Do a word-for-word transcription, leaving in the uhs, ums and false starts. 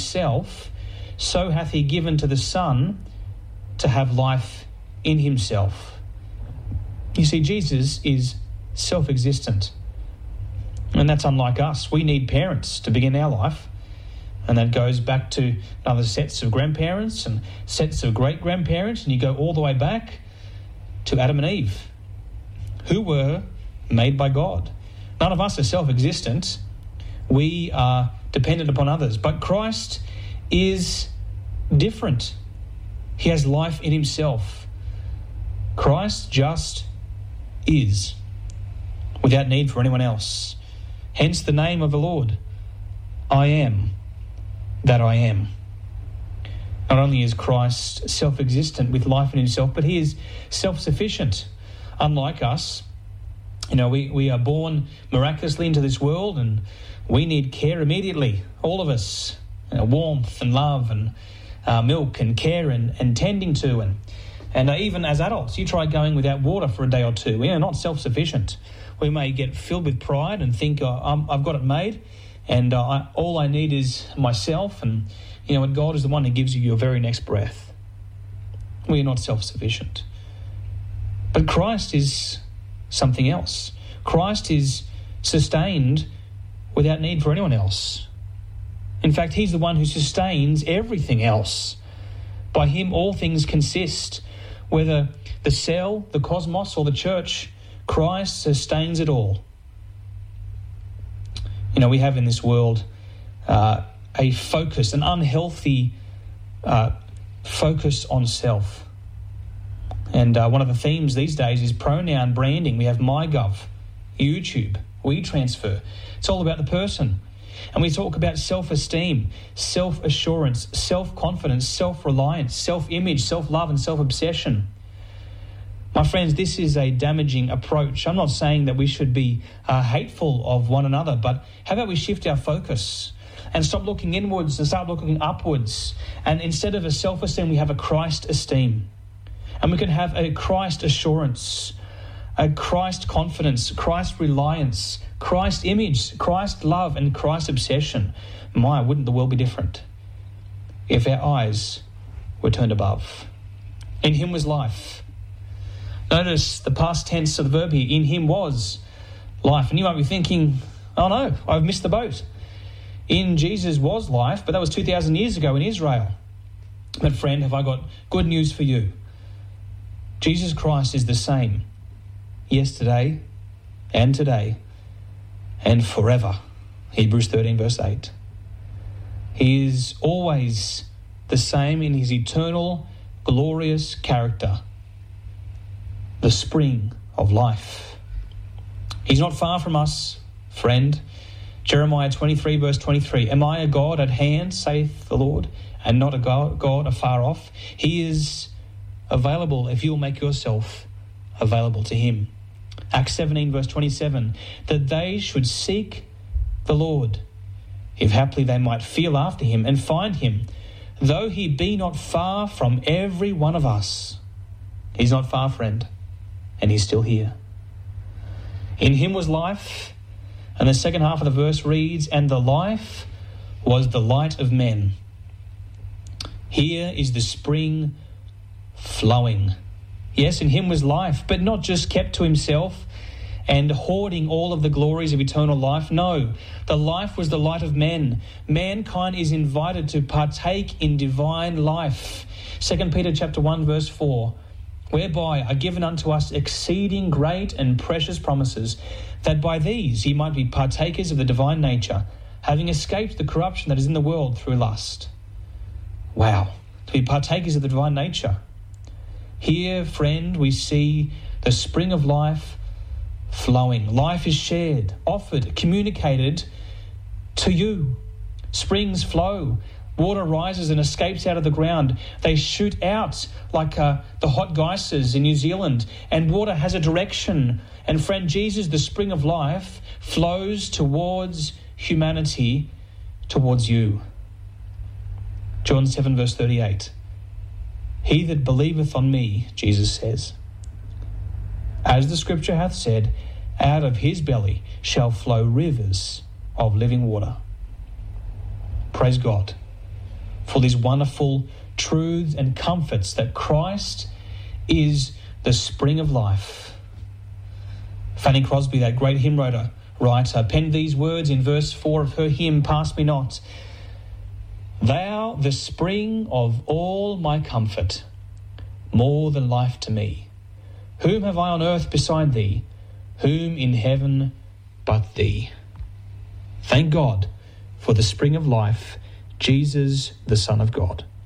himself, so hath he given to the Son to have life in himself. You see, Jesus is self-existent. And that's unlike us. We need parents to begin our life. And that goes back to other sets of grandparents and sets of great-grandparents. And you go all the way back to Adam and Eve, who were made by God. None of us are self-existent. We are dependent upon others. But Christ is different. He has life in himself. Christ just is, without need for anyone else. Hence the name of the Lord, I am that I am. Not only is Christ self-existent with life in himself, but he is self-sufficient. Unlike us, you know, we, we are born miraculously into this world and we need care immediately, all of us. You know, warmth and love and uh, milk and care and, and tending to. And, and uh, even as adults, you try going without water for a day or two. We are not self-sufficient. We may get filled with pride and think, oh, I'm, I've got it made. And uh, I, all I need is myself. And, you know, and God is the one who gives you your very next breath. We are not self-sufficient. But Christ is something else. Christ is sustained without need for anyone else. In fact, he's the one who sustains everything else. By him, all things consist. Whether the cell, the cosmos, or the church, Christ sustains it all. You know, we have in this world uh, a focus, an unhealthy uh, focus on self. And uh, one of the themes these days is pronoun branding. We have MyGov, YouTube, WeTransfer. It's all about the person. And we talk about self-esteem, self-assurance, self-confidence, self-reliance, self-image, self-love, and self-obsession. My friends, this is a damaging approach. I'm not saying that we should be uh, hateful of one another, but how about we shift our focus and stop looking inwards and start looking upwards? And instead of a self-esteem, we have a Christ esteem. And we can have a Christ assurance, a Christ confidence, Christ reliance, Christ image, Christ love, and Christ obsession. My, wouldn't the world be different if our eyes were turned above? In him was life. Notice the past tense of the verb here. In him was life. And you might be thinking, oh no, I've missed the boat. In Jesus was life, but that was two thousand years ago in Israel. But friend, have I got good news for you. Jesus Christ is the same yesterday and today and forever. Hebrews thirteen verse eight. He is always the same in his eternal, glorious character. The spring of life. He's not far from us, friend. Jeremiah twenty-three verse twenty-three. Am I a God at hand, saith the Lord, and not a God, God afar off? He is available if you'll make yourself available to him. Acts seventeen verse twenty-seven. That they should seek the Lord, if haply they might feel after him and find him, though he be not far from every one of us. He's not far, friend. And he's still here. In him was life, and the second half of the verse reads, and the life was the light of men. Here is the spring flowing. Yes, in him was life, but not just kept to himself and hoarding all of the glories of eternal life. No, the life was the light of men. Mankind is invited to partake in divine life. Second Peter chapter one verse four. Whereby are given unto us exceeding great and precious promises, that by these ye might be partakers of the divine nature, having escaped the corruption that is in the world through lust. Wow, to be partakers of the divine nature. Here, friend, we see the spring of life flowing. Life is shared, offered, communicated to you. Springs flow. Water rises and escapes out of the ground. They shoot out like uh, the hot geysers in New Zealand, and water has a direction. And friend, Jesus, the spring of life, flows towards humanity, towards you. John seven verse thirty-eight. He that believeth on me, Jesus says, as the scripture hath said, out of his belly shall flow rivers of living water. Praise God. for these wonderful truths and comforts that Christ is the spring of life. Fanny Crosby, that great hymn writer, writer, penned these words in verse four of her hymn, Pass Me Not. Thou, the spring of all my comfort, more than life to me. Whom have I on earth beside thee? Whom in heaven but thee? Thank God for the spring of life, Jesus, the Son of God.